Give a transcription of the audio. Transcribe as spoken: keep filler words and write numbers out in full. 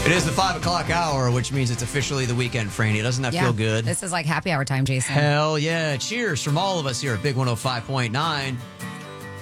It is the five o'clock hour, which means it's officially the weekend, Franny. Doesn't that Yeah, feel good? This is like happy hour time, Jason. Hell yeah. Cheers from all of us here at Big one oh five point nine.